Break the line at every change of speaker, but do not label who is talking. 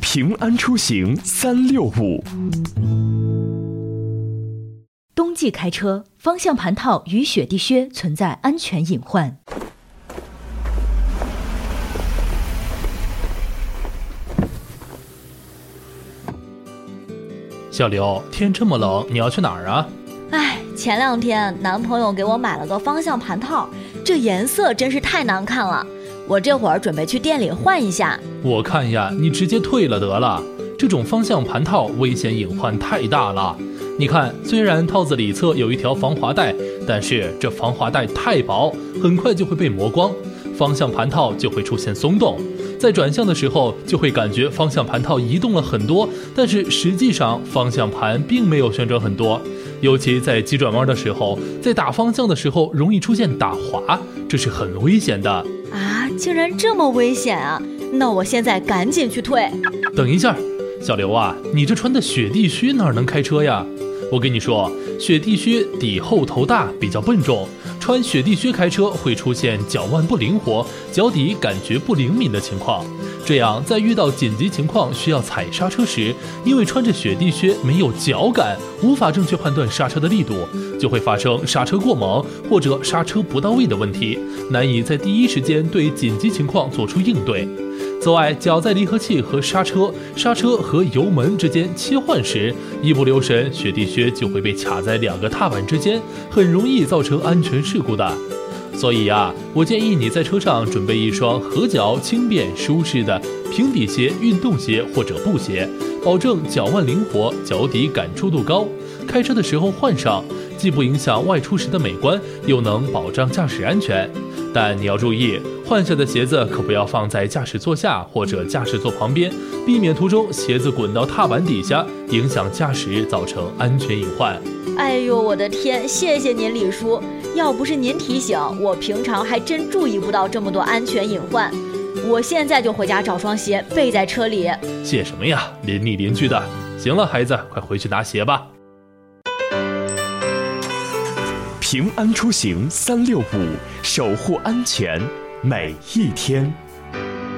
平安出行365。
冬季开车，方向盘套与雪地靴存在安全隐患。
小刘，天这么冷，你要去哪儿啊？
前2天男朋友给我买了个方向盘套，这颜色真是太难看了，我这会儿准备去店里换一下。
我看呀，你直接退了得了，这种方向盘套危险隐患太大了。你看，虽然套子里侧有一条防滑带，但是这防滑带太薄，很快就会被磨光，方向盘套就会出现松动，在转向的时候就会感觉方向盘套移动了很多，但是实际上方向盘并没有旋转很多，尤其在急转弯的时候，在打方向的时候容易出现打滑，这是很危险的
啊！竟然这么危险啊！那我现在赶紧去退。
等一下，小刘啊，你这穿的雪地靴哪能开车呀？我跟你说，雪地靴底厚头大，比较笨重，穿雪地靴开车会出现脚腕不灵活、脚底感觉不灵敏的情况。这样在遇到紧急情况需要踩刹车时，因为穿着雪地靴没有脚感，无法正确判断刹车的力度，就会发生刹车过猛或者刹车不到位的问题，难以在第一时间对紧急情况做出应对。此外，脚在离合器和刹车和油门之间切换时，一不留神，雪地靴就会被卡在2个踏板之间，很容易造成安全事故的。所以啊，我建议你在车上准备一双合脚、轻便、舒适的平底鞋、运动鞋或者布鞋，保证脚腕灵活、脚底感触度高。开车的时候换上，既不影响外出时的美观，又能保障驾驶安全。但你要注意，换下的鞋子可不要放在驾驶座下或者驾驶座旁边，避免途中鞋子滚到踏板底下，影响驾驶，造成安全隐患。
哎呦，我的天，谢谢您李叔，要不是您提醒，我平常还真注意不到这么多安全隐患。我现在就回家找双鞋备在车里。
谢什么呀，邻里邻居的。行了，孩子，快回去拿鞋吧。
平安出行365，守护安全每一天。